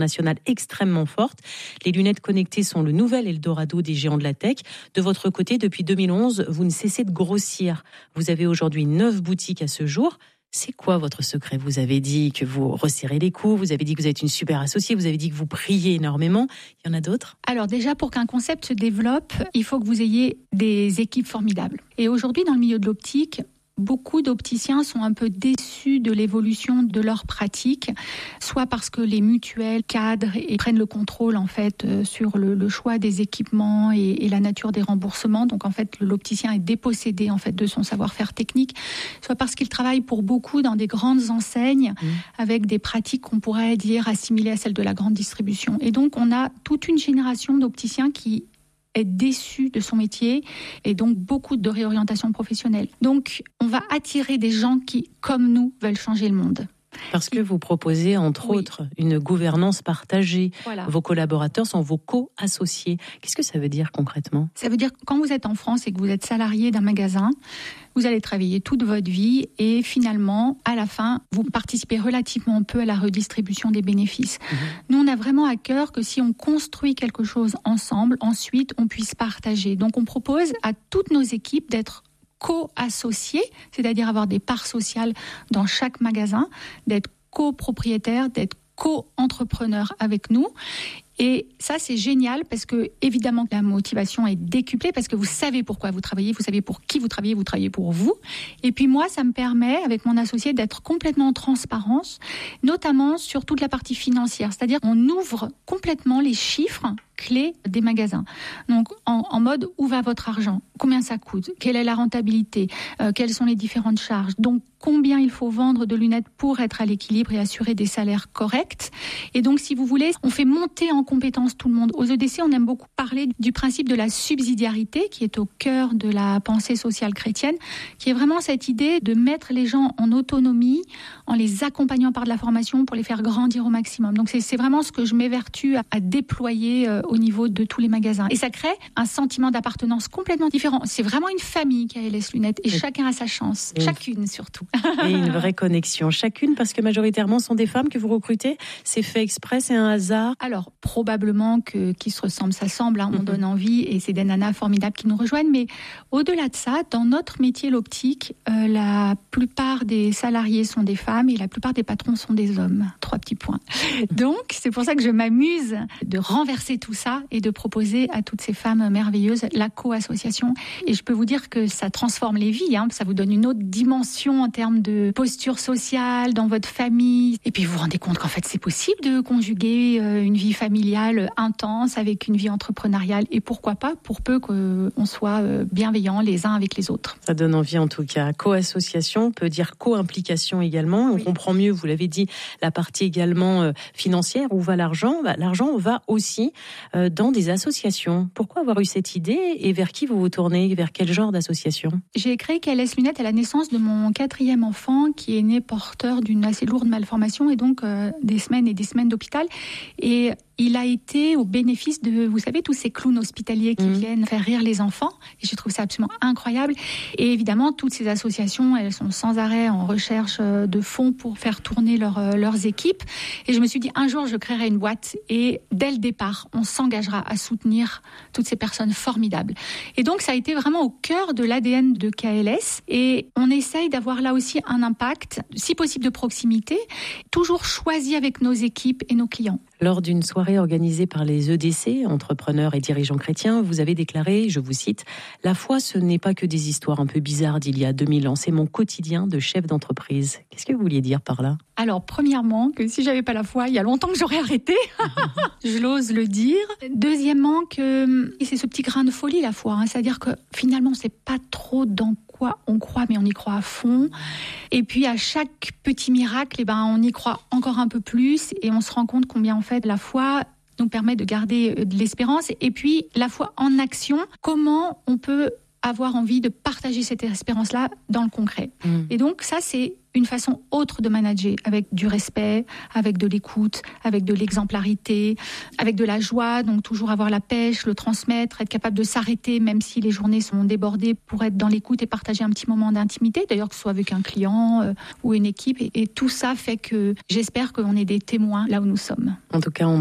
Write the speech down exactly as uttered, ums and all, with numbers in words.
nationale extrêmement forte. Les lunettes connectées sont le nouvel Eldorado des géants de la tech. De votre côté, depuis deux mille onze, vous ne cessez de grossir. Vous avez aujourd'hui neuf boutiques à ce jour. C'est quoi votre secret ? Vous avez dit que vous resserrez les coûts, vous avez dit que vous êtes une super associée, vous avez dit que vous priez énormément. Il y en a d'autres ? Alors déjà, pour qu'un concept se développe, il faut que vous ayez des équipes formidables. Et aujourd'hui, dans le milieu de l'optique, beaucoup d'opticiens sont un peu déçus de l'évolution de leur pratique, soit parce que les mutuelles cadrent et prennent le contrôle en fait euh, sur le, le choix des équipements et, et la nature des remboursements. Donc en fait, l'opticien est dépossédé en fait de son savoir-faire technique, soit parce qu'il travaille pour beaucoup dans des grandes enseignes mmh. avec des pratiques qu'on pourrait dire assimilées à celles de la grande distribution. Et donc on a toute une génération d'opticiens qui est déçu de son métier et donc beaucoup de réorientation professionnelle. Donc, on va attirer des gens qui, comme nous, veulent changer le monde. Parce que vous proposez, entre oui. autres, une gouvernance partagée. Voilà. Vos collaborateurs sont vos co-associés. Qu'est-ce que ça veut dire concrètement ? Ça veut dire que quand vous êtes en France et que vous êtes salarié d'un magasin, vous allez travailler toute votre vie et finalement, à la fin, vous participez relativement peu à la redistribution des bénéfices. Mmh. Nous, on a vraiment à cœur que si on construit quelque chose ensemble, ensuite, on puisse partager. Donc, on propose à toutes nos équipes d'être co-associés, c'est-à-dire avoir des parts sociales dans chaque magasin, d'être copropriétaires, d'être co-entrepreneurs avec nous. Et ça, c'est génial parce que, évidemment, la motivation est décuplée parce que vous savez pourquoi vous travaillez, vous savez pour qui vous travaillez, vous travaillez pour vous. Et puis moi, ça me permet, avec mon associé, d'être complètement en transparence, notamment sur toute la partie financière. C'est-à-dire qu'on ouvre complètement les chiffres clés des magasins. Donc, en, en mode, où va votre argent ? Combien ça coûte ? Quelle est la rentabilité ? euh, Quelles sont les différentes charges ? Donc, combien il faut vendre de lunettes pour être à l'équilibre et assurer des salaires corrects ? Et donc, si vous voulez, on fait monter en compétence tout le monde. Aux E D C, on aime beaucoup parler du principe de la subsidiarité qui est au cœur de la pensée sociale chrétienne, qui est vraiment cette idée de mettre les gens en autonomie, en les accompagnant par de la formation pour les faire grandir au maximum. Donc, c'est, c'est vraiment ce que je m'évertue à, à déployer euh, au niveau de tous les magasins. Et ça crée un sentiment d'appartenance complètement différent. C'est vraiment une famille qui a L S Lunettes et, et chacun a sa chance. Et chacune surtout. Et une vraie connexion. Chacune, parce que majoritairement, ce sont des femmes que vous recrutez. C'est fait exprès, c'est un hasard. Alors, probablement que qui se ressemble, ça semble, hein, on mm-hmm. donne envie et c'est des nanas formidables qui nous rejoignent. Mais au-delà de ça, dans notre métier, l'optique, euh, la plupart des salariés sont des femmes et la plupart des patrons sont des hommes. Trois petits points. Donc, c'est pour ça que je m'amuse de renverser tout ça et de proposer à toutes ces femmes merveilleuses la co-association. Et je peux vous dire que ça transforme les vies, hein. Ça vous donne une autre dimension en termes de posture sociale dans votre famille. Et puis vous vous rendez compte qu'en fait c'est possible de conjuguer une vie familiale intense avec une vie entrepreneuriale. Et pourquoi pas, pour peu qu'on soit bienveillants les uns avec les autres. Ça donne envie en tout cas. Co-association peut dire co-implication également. On oui. comprend mieux, vous l'avez dit, la partie également financière. Où va l'argent ? L'argent va aussi dans des associations. Pourquoi avoir eu cette idée et vers qui vous vous tournez ? Vers quel genre d'association ? J'ai créé K L S Lunettes à la naissance de mon quatrième enfant qui est né porteur d'une assez lourde malformation et donc euh, des semaines et des semaines d'hôpital. Et il a été au bénéfice de, vous savez, tous ces clowns hospitaliers qui mmh. viennent faire rire les enfants. Et je trouve ça absolument incroyable. Et évidemment, toutes ces associations, elles sont sans arrêt en recherche de fonds pour faire tourner leur, leurs équipes. Et je me suis dit, un jour, je créerai une boîte. Et dès le départ, on s'engagera à soutenir toutes ces personnes formidables. Et donc, ça a été vraiment au cœur de l'A D N de K L S. Et on essaye d'avoir là aussi un impact, si possible de proximité, toujours choisi avec nos équipes et nos clients. Lors d'une soirée organisée par les E D C, entrepreneurs et dirigeants chrétiens, vous avez déclaré, je vous cite, « La foi, ce n'est pas que des histoires un peu bizarres d'il y a deux mille ans, c'est mon quotidien de chef d'entreprise. » Qu'est-ce que vous vouliez dire par là ? Alors, premièrement, que si j'avais pas la foi, il y a longtemps que j'aurais arrêté. Je l'ose le dire. Deuxièmement, que c'est ce petit grain de folie, la foi. Hein. C'est-à-dire que finalement, on sait pas trop dans quoi on croit, mais on y croit à fond. Et puis, à chaque petit miracle, eh ben, on y croit encore un peu plus et on se rend compte combien, en fait, la foi nous permet de garder de l'espérance. Et puis, la foi en action, comment on peut avoir envie de partager cette espérance-là dans le concret. Mmh. Et donc, ça, c'est une façon autre de manager, avec du respect, avec de l'écoute, avec de l'exemplarité, avec de la joie, donc toujours avoir la pêche, le transmettre, être capable de s'arrêter même si les journées sont débordées pour être dans l'écoute et partager un petit moment d'intimité, d'ailleurs que ce soit avec un client euh, ou une équipe. Et, et tout ça fait que j'espère qu'on est des témoins là où nous sommes. En tout cas, on